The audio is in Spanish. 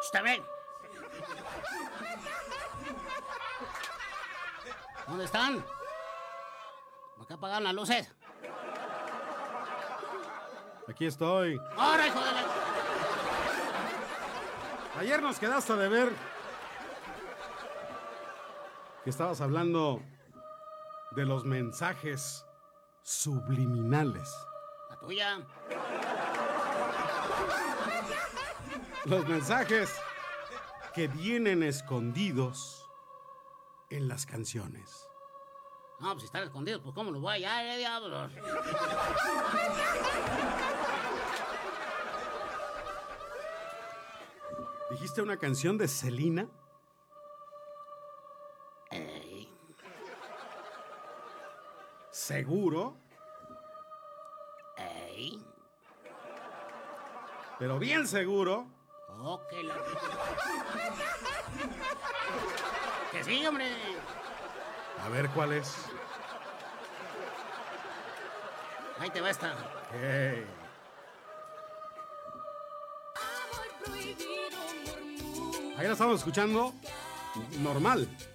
también. ¿Dónde están? ¿Por qué apagan las luces? Aquí estoy. ¡Ahora, hijo de la...! Ayer nos quedaste de ver que estabas hablando de los mensajes subliminales. La tuya. Los mensajes que vienen escondidos en las canciones. No, pues si están escondidos, pues ¿cómo los voy a hallar, diablos? ¿Dijiste una canción de Selena? Ey. ¿Seguro? Ey. Pero bien seguro. Oh, que la... Que sí, hombre. A ver cuál es. Ahí te va esta. Hey. Ahí la estamos escuchando normal.